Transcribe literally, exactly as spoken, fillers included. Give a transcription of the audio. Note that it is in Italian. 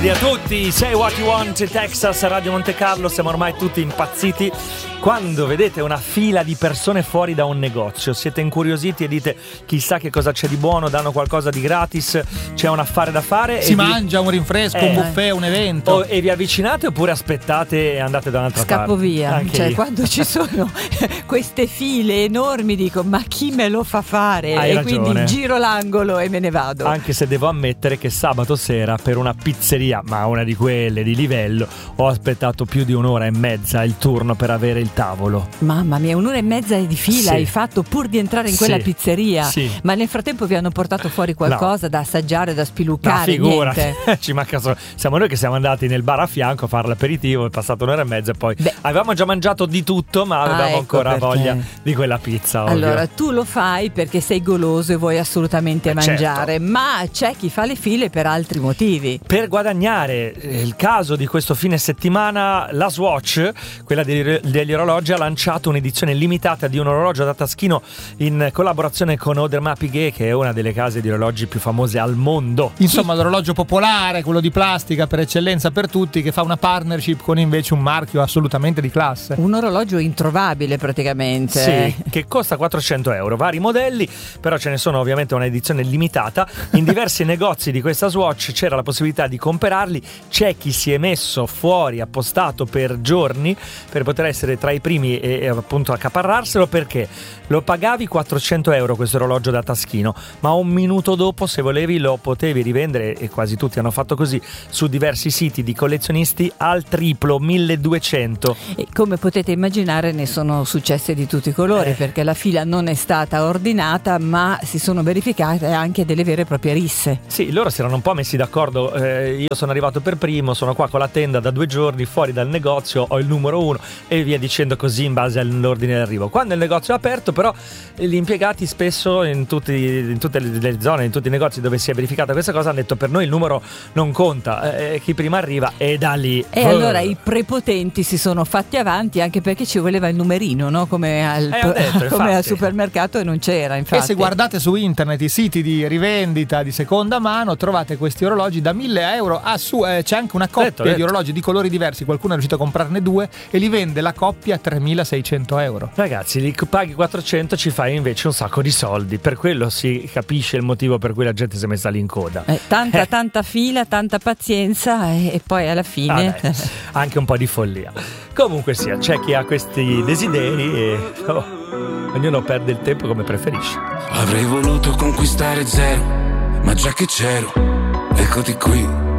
A tutti, Say What You Want, Texas, Radio Monte Carlo. Siamo ormai tutti impazziti quando vedete una fila di persone fuori da un negozio. Siete incuriositi e dite chissà che cosa c'è di buono, danno qualcosa di gratis, c'è un affare da fare. Si e mangia vi... un rinfresco, eh, un buffet, un evento. O, e vi avvicinate oppure aspettate e andate da un'altra Scappo parte? via. Anche cioè io. Quando ci sono queste file enormi dico ma chi me lo fa fare? Hai e ragione. Quindi giro l'angolo e me ne vado. Anche se devo ammettere che sabato sera per una pizzeria, ma una di quelle di livello, ho aspettato più di un'ora e mezza il turno per avere il tavolo. Mamma mia, un'ora e mezza di fila Sì. hai fatto pur di entrare in quella Sì. pizzeria. Sì. Ma nel frattempo vi hanno portato fuori qualcosa No. da assaggiare, da Ma spiluccare? figurati, Niente. ci manca solo. Siamo noi che siamo andati nel bar a fianco a fare l'aperitivo, è passata un'ora e mezza e poi Beh. avevamo già mangiato di tutto, ma avevamo Ah, ecco ancora perché. voglia di quella pizza. Ovvio. Allora, tu lo fai perché sei goloso e vuoi assolutamente Eh, mangiare, certo. ma c'è chi fa le file per altri motivi. Per guadagnare, eh, il caso di questo fine settimana, la Swatch, quella degli, degli orologi, ha lanciato un'edizione limitata di un orologio da taschino in collaborazione con Audemars Piguet, che è una delle case di orologi più famose al mondo. Insomma, l'orologio popolare, quello di plastica per eccellenza per tutti, che fa una partnership con invece un marchio assolutamente di classe. Un orologio introvabile praticamente. Sì, che costa quattrocento euro, vari modelli, però ce ne sono ovviamente una edizione limitata. In diversi negozi di questa Swatch c'era la possibilità di comprarli, c'è chi si è messo fuori appostato per giorni per poter essere tra i primi e, e appunto accaparrarselo, perché lo pagavi quattrocento euro questo orologio da taschino, ma un minuto dopo, se volevi, lo potevi rivendere, e quasi tutti hanno fatto così, su diversi siti di collezionisti al triplo, milleduecento. E come potete immaginare ne sono successe di tutti i colori, Eh. perché la fila non è stata ordinata, ma si sono verificate anche delle vere e proprie risse. Sì, loro si erano un po' messi d'accordo, eh, io sono arrivato per primo, sono qua con la tenda da due giorni, fuori dal negozio, ho il numero uno e via dicendo così in base all'ordine d'arrivo. Quando il negozio è aperto, però, gli impiegati spesso in, tutti, in tutte le zone, in tutti i negozi dove si è verificata questa cosa, hanno detto per noi il numero non conta, eh, chi prima arriva, e da lì. E allora i prepotenti si sono fatti avanti, anche perché ci voleva il numerino, no? Come al, Eh, ho detto, come al infatti. supermercato, e non c'era, infatti. E se guardate su internet i siti di rivendita di seconda mano, trovate questi orologi da mille euro a su. Eh, c'è anche una coppia Detto, detto. di orologi di colori diversi, qualcuno è riuscito a comprarne due e li vende la coppia a tremilaseicento euro. Ragazzi, li paghi quattrocento, ci fai invece un sacco di soldi, per quello si capisce il motivo per cui la gente si è messa lì in coda. Eh, tanta tanta fila, tanta pazienza, e, e poi alla fine Ah, dai, anche un po' di follia. Comunque sia, c'è chi ha questi desideri e oh, ognuno perde il tempo come preferisce. Avrei voluto conquistare zero, ma già che c'ero, eccoti qui.